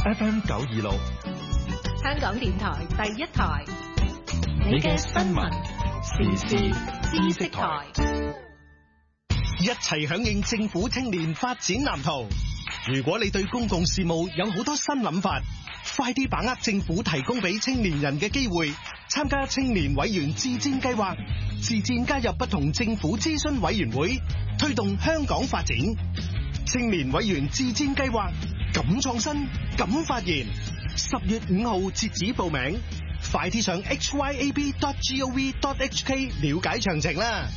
FM 926， 香港電台第一台，你嘅新聞時事知識台， 一齊響應政府青年發展藍圖。如果你對公共事務有好多新諗法，快啲把握政府提供俾青年人嘅機會，參加青年委員自薦計劃，自薦加入不同政府諮詢委員會，推動香港發展。青年委員自薦計劃，敢創新，敢發言。10月5號截止報名，快啲上 hyab.gov.hk 了解詳情啦。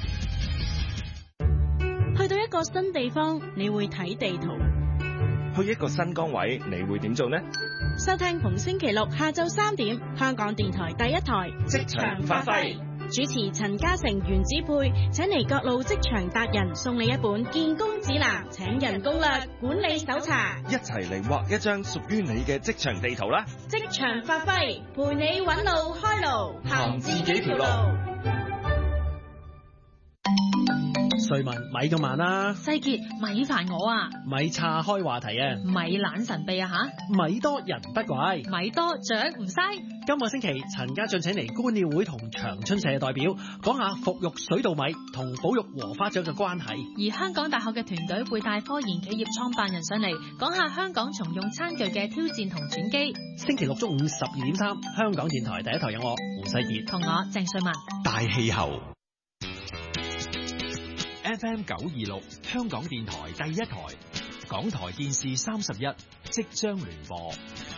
去到一個新地方，你會睇地圖； 去一個新崗位，你會點做呢？ 收聽逢星期六下晝3點，香港電台第一台職場發揮， 主持陳嘉誠、袁子佩，請嚟各路職場達人送你一本見工指南、請人攻略、管理手冊， 一齊嚟畫一張屬於你嘅職場地圖啦！ 職場發揮，陪你揾路開路， 行自己條路。 瑞文咪咁慢啦， 世傑咪煩我啊， 咪岔開話題啊， 咪懶神秘啊吓， 咪多人不怪， 咪多獎唔嘥。 今個星期陳家俊請嚟觀鳥會同長春社嘅代表講下復育水稻米同保育禾花雀嘅關係， 而香港大學嘅團隊會帶科研企業創辦人上嚟講下香港重用餐具嘅挑戰同轉機。 星期六中午12:3，香港電台第一台有我胡世傑同我鄭瑞文。 大氣候 FM 926，香港電台第一台，港台電視31即將聯播。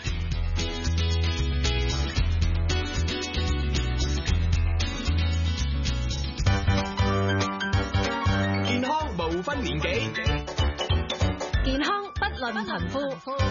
健康無分年紀， 健康不論貧富，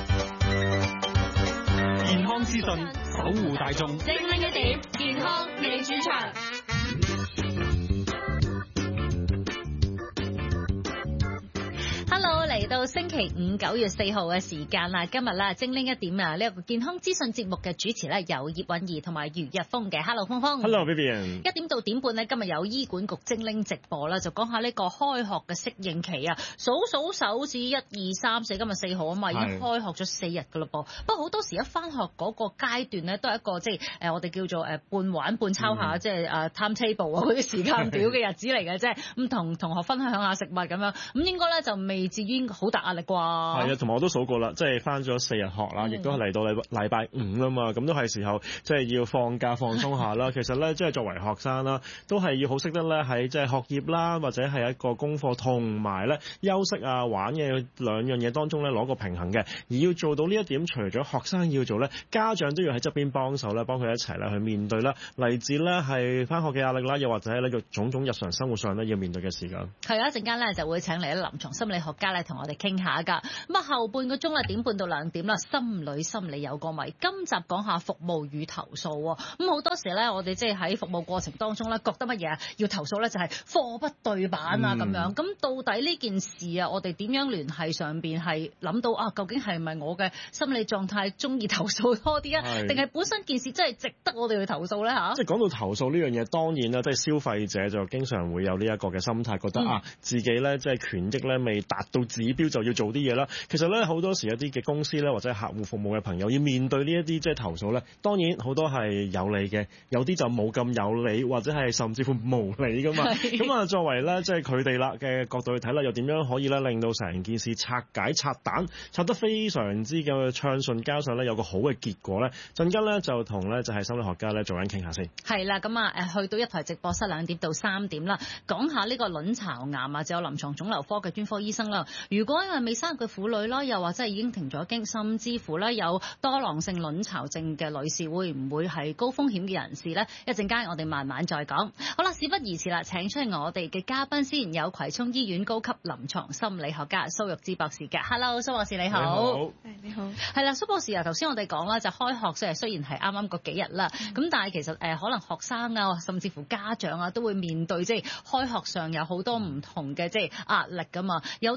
健康資訊守護大眾， 精靈一點，健康你主場。Hello，嚟到星期5 9月4號嘅時間啦，今日咧精靈一點啊，呢一個健康資訊節目嘅主持咧有葉韻儀同埋余日峰嘅。Hello，峰峰。 Hello， Vivian。 1點到1點半咧，今日有醫管局精靈直播啦，就講下呢個開學嘅適應期啊。數手指1、2、3、4，今日4號啊嘛，已經開學咗4日噶啦噃。不過好多時一翻學嗰個階段咧，都係一個即係我哋叫做半玩半抄下，即係timetable 啊嗰啲時間表嘅日子嚟嘅啫。咁同同學分享下食物咁樣，咁應該咧就未至於好大壓力啩。 係啊，同埋我都數過啦，即係翻咗4日學啦，亦都係嚟到禮拜5啦嘛，咁都係時候即係要放假放鬆下啦。其實咧，即係作為學生啦，都係要好識得咧喺即係學業啦，或者係一個功課同埋咧休息啊玩嘅兩樣嘢當中咧攞個平衡嘅。而要做到呢一點，除咗學生要做咧，家長都要喺側邊幫手咧，幫佢一齊咧去面對啦嚟自咧係翻學嘅壓力啦，又或者係呢個種種日常生活上咧要面對嘅事㗎。 係啊，一陣間咧就會請嚟臨床心理學家咧同我哋傾下㗎。咁啊後半個鐘咧1點半到2點啦，心理心理有個謎。今集講下服務與投訴喎。咁好多時咧，我哋即係喺服務過程當中咧，覺得乜嘢啊要投訴咧，就係貨不對版啊咁樣。咁到底呢件事啊，我哋點樣聯繫上邊係諗到啊？究竟係咪我嘅心理狀態中意投訴多啲啊？定係本身件事真係值得我哋去投訴咧嚇？ 即係講到投訴呢樣嘢，當然啦，即係消費者就經常會有呢一個嘅心態，覺得自己咧即係權益咧未達到指標就要做啲嘢啦。其實咧好多時一啲嘅公司咧或者係客戶服務嘅朋友要面對呢一啲即係投訴咧，當然好多係有理嘅，有啲就冇咁有理，或者係甚至乎無理噶嘛。咁啊作為咧即係佢哋啦嘅角度去睇啦，又點樣可以咧令到成件事拆解拆彈拆得非常之嘅暢順，加上咧有個好嘅結果咧，陣間咧就同咧就係心理學家咧做緊傾下先。係啦， 咁啊去到一台直播室2點到3點啦，講下呢個卵巢癌啊，就有臨床腫瘤科嘅專科醫生啦。如果係未生嘅婦女啦，又或者係已經停咗經，甚至乎咧有多囊性卵巢症嘅女士，會唔會係高風險嘅人士呢？一陣間我哋慢慢再講。好啦，事不宜遲啦，請出我哋嘅嘉賓先，有葵涌醫院高級臨床心理學家蘇玉芝博士嘅。Hello， 蘇博士你好。 你好。 係啦，蘇博士啊，頭先我哋講啦，就開學雖然係啱啱嗰幾日啦，咁但係其實可能學生啊，甚至乎家長啊，都會面對即係開學上有好多唔同嘅即係壓力噶嘛。有啲咧就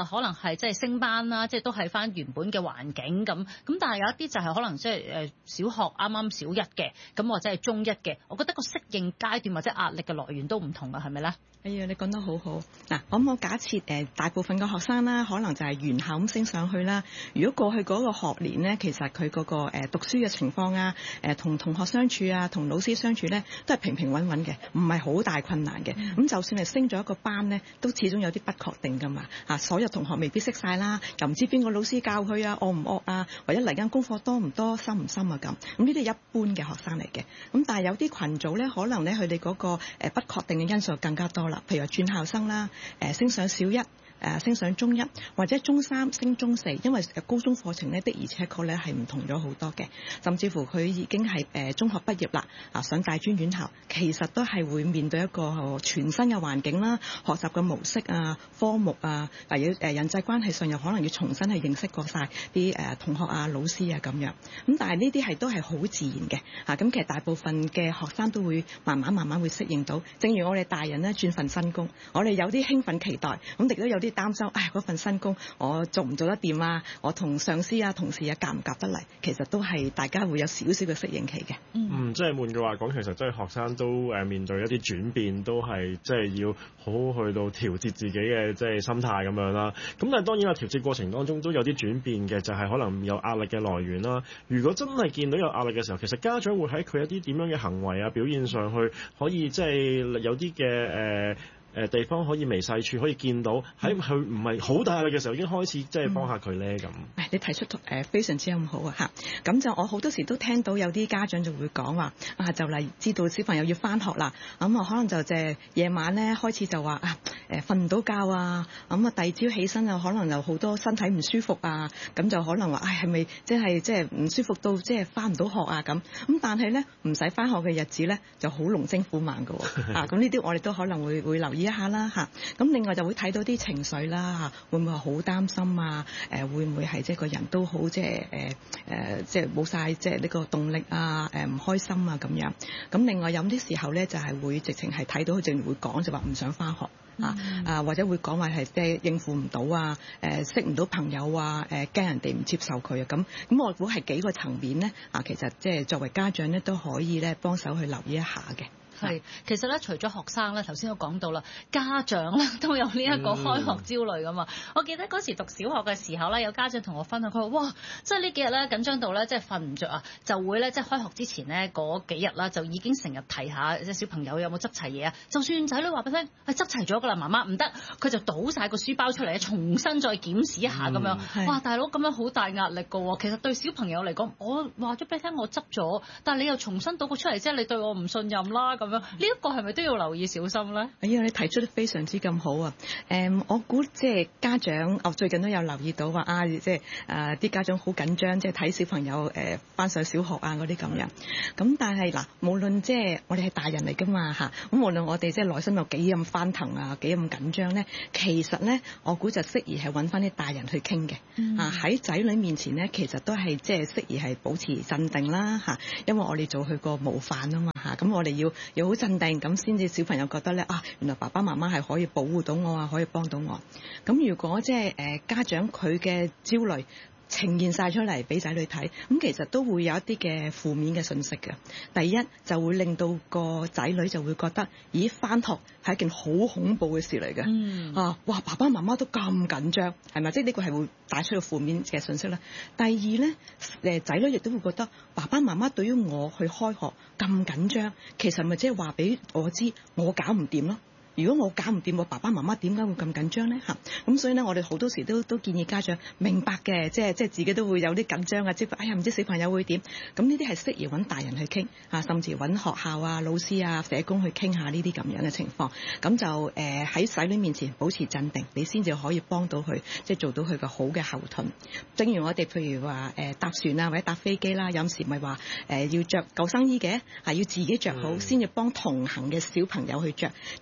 可能係即係升班啦，即係都係翻原本嘅環境咁。咁但係有一啲就係可能即係小學啱啱小一嘅，咁或者係中一嘅，我覺得個適應階段或者壓力嘅來源都唔同㗎，係咪咧？ 哎呀，你講得好好。嗱，咁我假設大部分嘅學生啦，可能就係原校咁升上去啦。如果過去嗰個學年咧，其實佢嗰個讀書嘅情況啊，同同學相處啊，同老師相處咧，都係平平穩穩嘅，唔係好大困難嘅。咁就算係升咗一個班咧，都始終有啲不確定㗎嘛。所有同學未必識晒啦，又唔知邊個老師教佢啊，惡唔惡啊，或者嚟緊功課多唔多、深唔深啊咁。咁呢啲係一般嘅學生嚟嘅。咁但係有啲群組咧，可能咧佢哋嗰個不確定嘅因素更加多啦。譬如話轉校生啦，升上小一。升上中一或者中三升中四，因為高中課程咧的而且確咧係唔同咗好多嘅，甚至乎佢已經係中學畢業啦，上大專院校，其實都係會面對一個全新嘅環境啦，學習嘅模式啊、科目啊，或者人際關係上又可能要重新去認識過晒啲同學啊、老師啊咁樣。咁但係呢啲都係好自然嘅，咁其實大部分嘅學生都會慢慢會適應到。正如我哋大人咧轉份新工，我哋有啲興奮期待，咁亦都有啲擔心，嗰份新工我做唔做得掂啊？我同上司啊、同事啊夾唔夾得嚟？其實都係大家會有少少嘅適應期嘅。 即係換句話講，其實即係學生都面對一啲轉變，都係即係要好好去到調節自己嘅即係心態咁樣啦。咁但係當然啦，調節過程當中都有啲轉變嘅，就係可能有壓力嘅來源啦。如果真係見到有壓力嘅時候，其實家長會喺佢一啲點樣嘅行為啊、表現上去，可以即係有啲嘅地方可以微細處可以見到，喺佢唔係好大壓力嘅時候已經開始即係幫下佢咧咁。 你提出非常之咁好啊嚇！咁就我好多時都聽到有啲家長就會講話就嚟知道小朋友要返學啦，咁可能就夜晚咧開始就話瞓唔到覺啊，咁第二朝起身就可能有好多身體唔舒服啊，咁就可能話係咪即係唔舒服到即係返唔到學啊咁？咁但係咧唔使返學嘅日子咧就好龍精虎猛㗎喎咁呢啲我哋都可能會留意一下啦嚇。咁另外就會睇到啲情緒啦嚇，會唔會好擔心啊？會唔會係即係個人都好即係冇晒即係呢個動力啊？唔開心啊咁樣。咁另外有啲時候咧就係會直情係睇到佢正會講就話唔想返學。或者會講話係即係應付唔到啊，識唔到朋友啊，驚人哋唔接受佢啊咁我估係幾個層面咧其實即係作為家長咧都可以咧幫手去留意一下嘅。 係，其實咧除咗學生咧，頭先都講到啦，家長咧都有呢一個開學焦慮噶嘛。我記得嗰時讀小學嘅時候咧，有家長同我分享，佢話：哇，即係呢幾日咧緊張到咧，即係瞓唔着啊，就會咧即係開學之前咧嗰幾日啦，就已經成日提下即係小朋友有冇執齊嘢啊。就算仔女話俾佢聽，係執齊咗㗎啦，媽媽唔得，佢就倒晒個書包出嚟，重新再檢視一下咁樣。哇，大佬咁樣好大壓力㗎喎。其實對小朋友嚟講，我話咗俾你聽，我執咗，但係你又重新倒個出嚟，即係你對我唔信任啦咁。呢一個係咪都要留意小心咧？ 哎呀，你提出得非常之咁好啊！我估即係家長，我最近都有留意到話即係啲家長好緊張，即係睇小朋友翻上小學啊嗰啲咁樣。咁但係嗱，無論即係我哋係大人嚟噶嘛嚇，咁無論我哋即係內心有幾咁翻騰啊，幾咁緊張咧，其實咧我估就適宜係揾翻啲大人去傾嘅。喺仔女面前咧，其實都係即係適宜係保持鎮定啦嚇，因為我哋做佢個模範啊嘛嚇，咁我哋要好鎮定，咁先至小朋友覺得咧原來爸爸媽媽係可以保護到我啊，可以幫到我。咁如果即係家長佢嘅焦慮呈現晒出嚟俾仔女睇，咁其實都會有一啲嘅負面嘅信息嘅。第一就會令到個仔女就會覺得，咦，返學係一件好恐怖嘅事嚟嘅。哇，爸爸媽媽都咁緊張，係咪？即係呢個係會帶出個負面嘅信息咧。第二咧，仔女亦都會覺得爸爸媽媽對於我去開學咁緊張，其實咪即係話俾我知我搞唔掂咯。如果我搞唔掂，我爸爸媽媽點解會咁緊張咧？咁所以咧，我哋好多時都建議家長明白嘅，即係自己都會有啲緊張啊，即係哎呀唔知小朋友會點。咁呢啲係適宜揾大人去傾甚至揾學校啊、老師啊、社工去傾下呢啲咁樣嘅情況。咁就喺仔女面前保持鎮定，你先至可以幫到佢，即係做到佢個好嘅後盾。正如我哋譬如話搭船啊或者搭飛機啦，有時咪話要着救生衣嘅，要自己着好先至幫同行嘅小朋友去着。點解咧？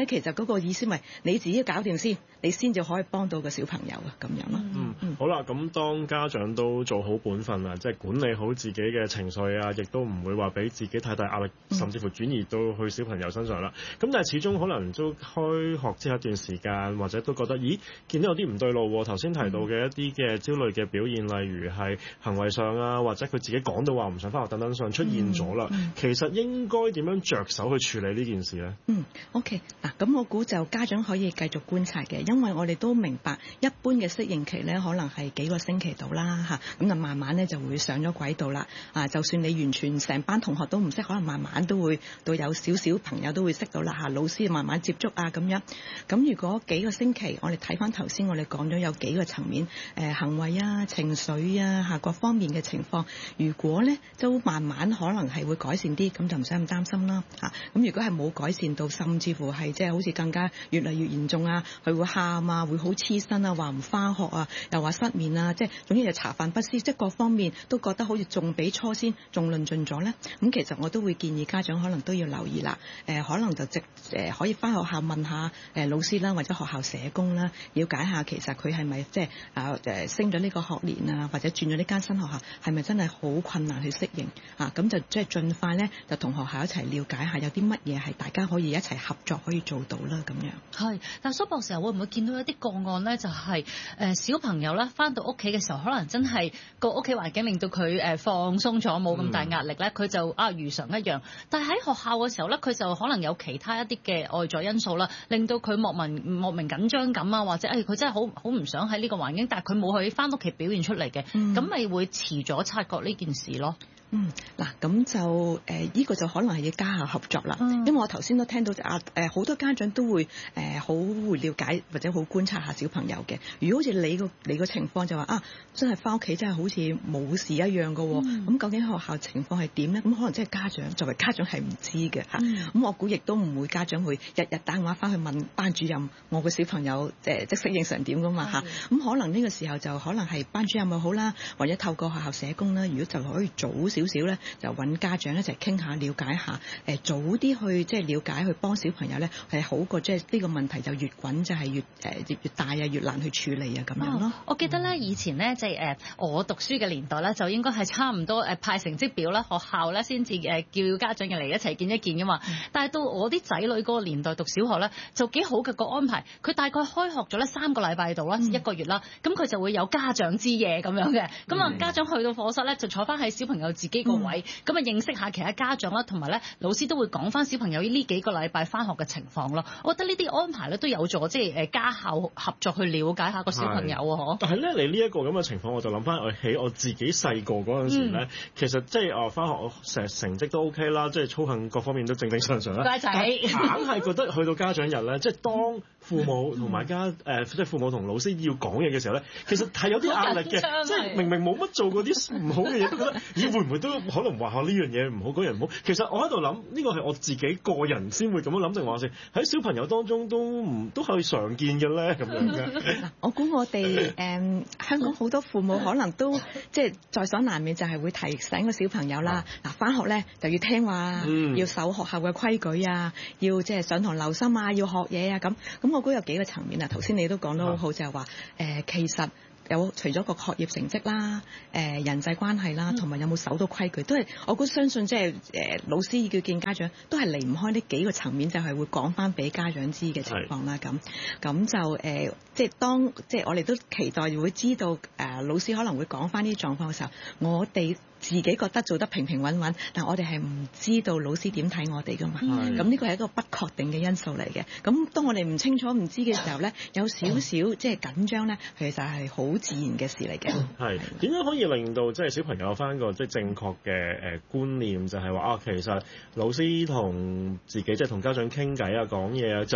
咧，其實嗰個意思咪你自己搞掂先，你先至可以幫到個小朋友啊咁樣咯。 好啦，咁當家長都做好本分啦，即係管理好自己嘅情緒啊，亦都唔會話俾自己太大壓力，甚至乎轉移到去小朋友身上啦。咁但係始終可能都開學之後一段時間，或者都覺得咦見到有啲唔對路喎。頭先提到嘅一啲嘅焦慮嘅表現，例如係行為上啊，或者佢自己講到話唔想返學等等上出現咗啦。其實應該點樣着手去處理呢件事呢 ？OK 嗱，咁我估就家長可以繼續觀察嘅，因為我哋都明白一般嘅適應期咧，可能係幾個星期到啦嚇，咁就慢慢咧就會上咗軌道啦。就算你完全成班同學都唔識，可能慢慢都會到有少少朋友都會識到啦嚇，老師慢慢接觸啊咁樣。咁如果幾個星期，我哋睇翻頭先我哋講咗有幾個層面，行為啊、情緒啊嚇各方面嘅情況，如果咧都慢慢可能係會改善啲，咁就唔使咁擔心啦嚇。咁如果係冇改善到，甚至乎係即係好似更加越嚟越嚴重啊，佢會喊啊，會好黐身啊，話唔返學啊，又話失眠啊，即係總之就茶飯不思，即係各方面都覺得好似仲比初先仲論盡咗咧。咁其實我都會建議家長可能都要留意啦。可能就可以返學校問下老師啦，或者學校社工啦，了解下其實佢係咪即係升咗呢個學年啊，或者轉咗呢間新學校係咪真係好困難去適應啊？咁就即係盡快咧，就同學校一齊了解下有啲乜嘢係大家可以一齊合作可以做到啦咁樣。 係，但蘇博士會唔會見到一啲個案咧？就係小朋友咧返到屋企嘅時候，可能真係個屋企環境令到佢放鬆咗，冇咁大壓力咧，佢就如常一樣。但係喺學校嘅時候咧，佢就可能有其他一啲嘅外在因素啦，令到佢莫名緊張感啊，或者佢真係好唔想喺呢個環境，但係佢冇去返屋企表現出嚟嘅，咁咪會遲咗察覺呢件事咯。 嗱，咁就呢個就可能係要家校合作啦。因為我頭先都聽到好多家長都會好會了解或者好觀察下小朋友嘅。如果好似你個情況就話真係返屋企真係好似冇事一樣嘅喎。咁究竟學校情況係點咧？咁可能即係家長作為家長係唔知嘅嚇。咁我估亦都唔會家長會日日打電話返去問班主任我個小朋友即適應成點㗎嘛嚇。咁可能呢個時候就可能係班主任又好啦，或者透過學校社工啦，如果就可以早少少咧，就揾家長一齊傾下、了解下，早啲去即係了解去幫小朋友咧，係好過即係呢個問題就越滾就係越大啊，越難去處理啊咁樣咯。 我記得咧以前咧即係我讀書嘅年代咧，就應該係差唔多派成績表啦，學校咧先至叫家長嚟一齊見一見噶嘛。但係到我啲仔女嗰個年代讀小學咧，就幾好嘅個安排。佢大概開學咗咧3個禮拜度啦，1個月啦，咁佢就會有家長之夜咁樣嘅。咁家長去到課室咧，就坐翻喺小朋友自己個位，咁認識下其他家長啦，同埋咧老師都會講翻小朋友呢幾個禮拜翻學嘅情況咯。我覺得呢啲安排咧都有助即係家校合作去了解下個小朋友啊。 但係咧，你呢一個咁嘅情況，我就諗翻起我自己細個嗰陣時咧，其實即係翻學成績都 OK 啦，即係操行各方面都正常啦。 乖仔， 硬係覺得去到家長日咧，即係當父母同埋即係父母同老師要講嘢嘅時候咧，其實係有啲壓力嘅，即係明明冇乜做過啲唔好嘅嘢，都覺得咦會唔會都可能話下呢樣嘢唔好，嗰樣唔好。其實我喺度諗，呢個係我自己個人先會咁樣諗定話先，喺小朋友當中都係常見嘅咧咁樣嘅。 我估我哋香港好多父母可能都即係在所難免，就係會提醒個小朋友啦。嗱，返學咧就要聽話，要守學校嘅規矩啊，要即係上堂留心啊，要學嘢啊咁。咁我估有幾個層面啊。頭先你都講得好好，就係話其實除咗個學業成績啦、人際關係啦，同埋有冇守到規矩，都係我估相信即係老師要見家長，都係離唔開呢幾個層面，就係會講翻俾家長知嘅情況啦。咁就即係當即係我哋都期待會知道老師可能會講翻呢啲狀況嘅時候，我哋自己覺得做得平平穩穩，但我哋係唔知道老師點睇我哋噶嘛。咁呢個係一個不確定嘅因素嚟嘅。咁當我哋唔清楚唔知嘅時候咧，有少少即係緊張咧，其實係好自然嘅事嚟嘅。 係點樣可以令到即係小朋友有翻個即係正確嘅觀念，就係話其實老師同自己即係同家長傾偈啊、講嘢啊，就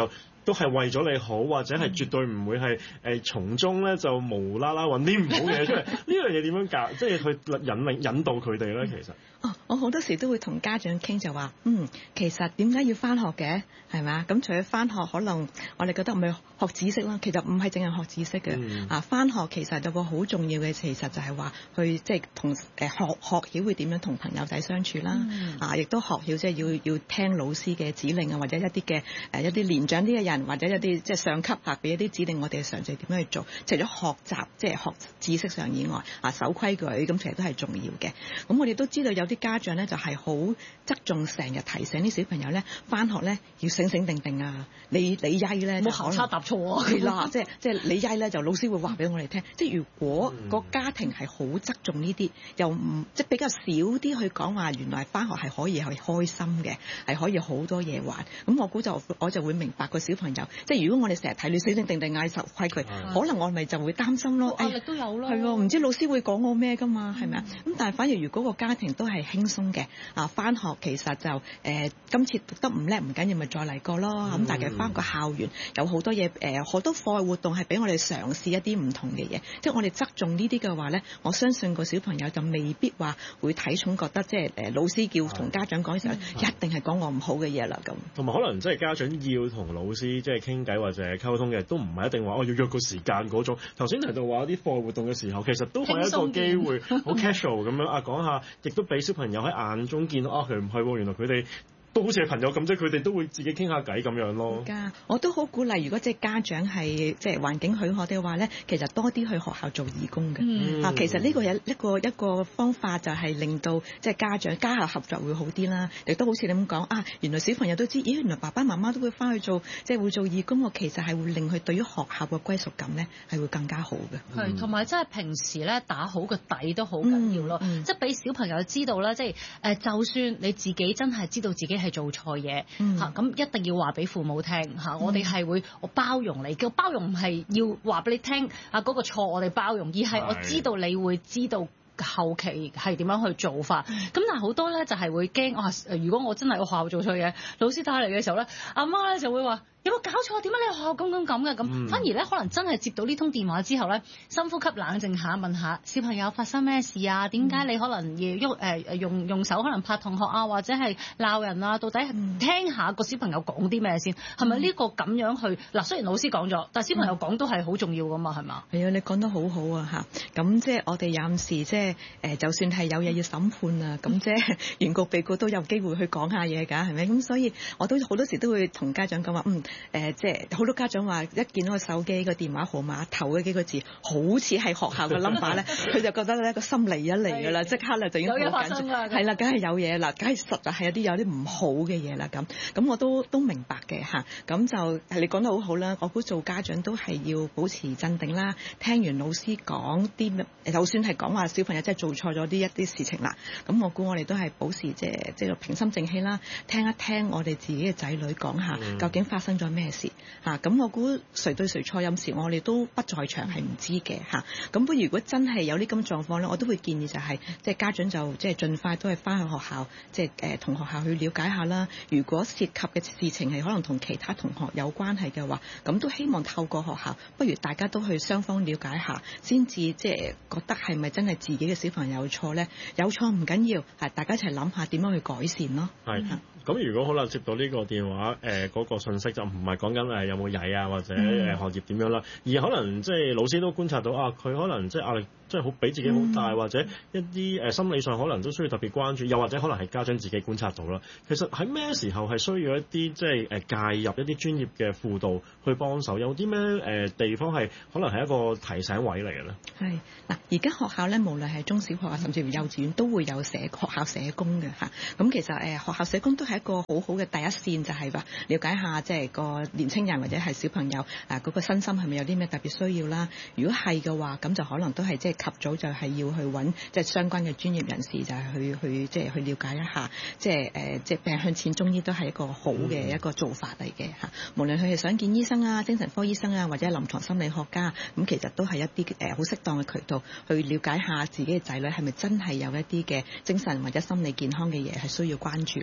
都係為咗你好，或者係絕對唔會係從中咧就無啦啦揾啲唔好嘅嘢出嚟。呢樣嘢點樣教？即係去引導佢哋咧？其實我好多時都會同家長傾就話，其實點解要返學嘅？係咪？咁除咗返學，可能我哋覺得唔係學知識啦，其實唔係淨係學知識嘅。返學其實有個好重要嘅，其實就係話去即係同學曉會點樣同朋友仔相處啦。亦都學曉即係要聽老師嘅指令啊，或者一啲嘅一啲年長啲嘅人，或者一啲即係上級俾一啲指令，我哋常常點樣去做？除咗學習即係學知識上以外，守規矩咁其實都係重要嘅。咁我哋都知道有啲家長咧就係好側重成日提醒啲小朋友咧返學咧要醒醒定定啊！你曳咧冇行差踏錯啊！ 係啦，即係你曳咧就老師會話俾我哋聽。即係如果個家庭係好側重呢啲，又唔即係比較少啲去講話，原來返學係可以係開心嘅，係可以好多嘢玩。咁我估我就會明白個小朋友。即係如果我哋成日睇你醒醒定定嗌守規矩，可能我咪就會擔心咯。 壓力都有咯。 係喎，唔知老師會講我咩㗎嘛？係咪啊？咁但係反而如果個家庭都係輕鬆嘅，返學其實就今次讀得唔叻唔緊要，咪再嚟過咯。咁但係返個校園有好多嘢好多課外活動係俾我哋嘗試一啲唔同嘅嘢。即係我哋側重呢啲嘅話咧，我相信個小朋友就未必話會睇重覺得即係老師叫同家長講嘅時候，一定係講我唔好嘅嘢啦咁。 同埋可能即係家長要同老師即係傾偈或者溝通嘅，都唔係一定話要約個時間嗰種。頭先提到話啲課外活動嘅時候，其實都係一個機會，好 casual 咁樣講下，亦都俾小朋友喺眼中見到佢唔係喎，原來佢哋都好似係朋友咁，即係佢哋都會自己傾下偈咁樣咯。 我都好鼓勵，如果即係家長係即係環境許可嘅話咧，其實多啲去學校做義工嘅。其實呢個有一個方法就係令到即係家校合作會好啲啦。亦都好似你咁講原來小朋友都知，原來爸爸媽媽都會翻去做，即係會做義工。其實係會令佢對於學校嘅歸屬感咧係會更加好嘅。 係，同埋真係平時咧打好個底都好緊要咯。即係俾小朋友知道啦，即係就算你自己真係知道自己係做錯嘢咁一定要話俾父母聽我哋係會包容你。叫包容唔係要話俾你聽嗰個錯我哋包容，而係我知道你會知道後期係點樣去做法。咁但係好多咧就係會驚如果我真係個學校做錯嘢，老師打嚟嘅時候咧，阿媽咧就會話有冇搞錯？點解你學校咁嘅咁？反而咧可能真係接到呢通電話之後咧，深呼吸冷靜下，問下小朋友發生咩事啊？點解你可能要用手可能拍同學啊，或者係鬧人啊？到底聽下個小朋友講啲咩先？係咪呢個咁樣去嗱？雖然老師講咗，但係小朋友講都係好重要噶嘛，係嘛？ 係啊，你講得好好啊咁即係我哋有陣時即係就算係有嘢要審判啊，咁即係原告被告都有機會去講下嘢㗎，係咪？咁所以我都好多時都會同家長講話即係好多家長話一見到個手機個電話號碼頭嗰幾個字，好似係學校嘅 number 咧，佢就覺得咧個心嚟一嚟㗎啦，即刻咧就已經好緊張啦。係啦，梗係有嘢啦，梗係實在係有啲唔好嘅嘢啦咁。咁我都明白嘅咁就你講得好好啦。我估做家長都係要保持鎮定啦。聽完老師講啲，就算係講話小朋友真係做錯咗一啲事情啦，咁我估我哋都係保持即係平心靜氣啦，聽一聽我哋自己嘅仔女講下究竟發生咗咩事。咁我估誰對誰錯，有時我哋都不在場係唔知嘅咁不過如果真係有啲咁狀況咧，我都會建議就係即係家長就即係盡快都係翻去學校，即係同學校去了解下啦。如果涉及嘅事情係可能同其他同學有關係嘅話，咁都希望透過學校，不如大家都去雙方了解下，先至即係覺得係咪真係自己嘅小朋友有錯咧？有錯唔緊要，大家一齊諗下點樣去改善咯。 咁如果可能接到呢個電話，嗰個信息就唔係講緊有冇曳啊，或者學業點樣啦，而可能即係老師都觀察到佢可能即係壓力即係好俾自己好大，或者一啲心理上可能都需要特別關注，又或者可能係家長自己觀察到啦。其實喺咩時候係需要一啲即係介入一啲專業嘅輔導去幫手？有啲咩地方係可能係一個提醒位嚟嘅咧？係嗱，而家學校咧，無論係中小學啊，甚至乎幼稚園都會有學校社工嘅咁其實學校社工都係一個好好嘅第一線，就係話了解下即係個年青人或者係小朋友嗰個身心係咪有啲咩特別需要啦？如果係嘅話，咁就可能都係即係及早就係要去揾即係相關嘅專業人士，就係去即係去了解一下，即係病向淺中醫都係一個好嘅一個做法嚟嘅無論佢係想見醫生啊、精神科醫生啊，或者臨床心理學家，咁其實都係一啲好適當嘅渠道去了解下自己嘅仔女係咪真係有一啲嘅精神或者心理健康嘅嘢係需要關注咯。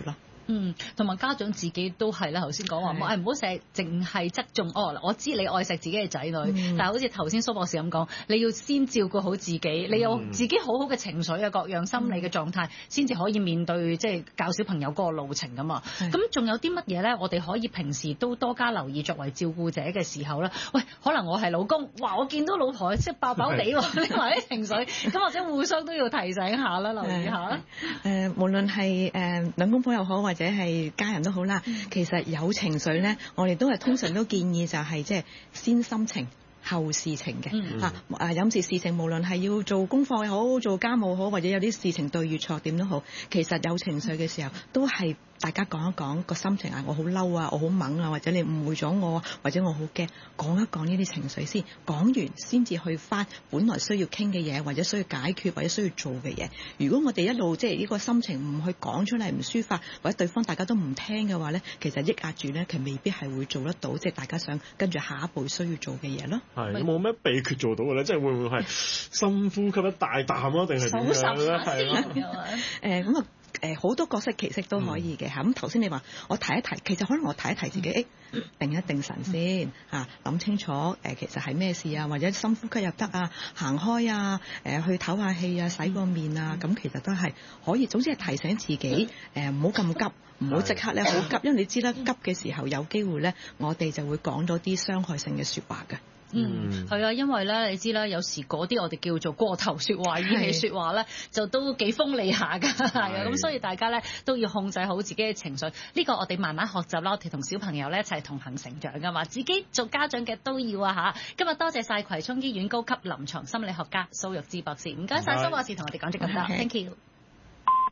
同埋家長自己都係啦，頭先講話唔好成日淨係側重我知你愛錫自己嘅仔女，但係好似頭先蘇博士咁講，你要先照顧好自己，你有自己好好嘅情緒啊，各樣心理嘅狀態，先至可以面對即係教小朋友嗰個路程噶嘛。咁仲有啲乜嘢咧？我哋可以平時都多加留意，作為照顧者嘅時候咧，喂，可能我係老公，哇，我見到老婆即係爆爆地喎，拎埋啲情緒，咁或者互相都要提醒下啦，留意下啦。 無論係兩公婆又好，或者係家人都好啦，其實有情緒咧，我哋都係通常都建議就係即係先心情後事情嘅嚇。有時事情無論係要做功課又好，做家務好，或者有啲事情對與錯點都好，其實有情緒嘅時候都係大家講一講個心情啊，我好嬲啊，我好猛啊，或者你誤會咗我，或者我好驚，講一講呢啲情緒先，講完先至去翻本來需要傾嘅嘢，或者需要解決或者需要做嘅嘢。如果我哋一路即係呢個心情唔去講出嚟，唔抒發，或者對方大家都唔聽嘅話咧，其實抑壓住咧，其實未必係會做得到，即係大家想跟住下一步需要做嘅嘢咯。 係有冇咩秘訣做到嘅咧？即係會唔會係深呼吸一大啖咯，定係點樣咧？係咯。 咁啊。好多角色其實都可以嘅嚇，咁頭先你話我提一提，其實可能我提一提自己，定一定神先嚇，諗清楚其實係咩事啊，或者深呼吸入得啊，行開啊，去唞下氣啊，洗個面啊，咁其實都係可以。總之係提醒自己唔好咁急，唔好即刻咧好急，因為你知啦，急嘅時候有機會咧，我哋就會講咗啲傷害性嘅説話嘅。 係啊，因為咧，你知啦，有時嗰啲我哋叫做過頭説話、語氣説話咧，就都幾鋒利下㗎，係啊，咁所以大家咧都要控制好自己嘅情緒。呢個我哋慢慢學習啦，我哋同小朋友咧一齊同行成長㗎嘛，自己做家長嘅都要啊嚇。今日多謝晒葵涌醫院高級臨床心理學家蘇玉芝博士，唔該晒蘇博士同我哋講咗咁多 ，thank you。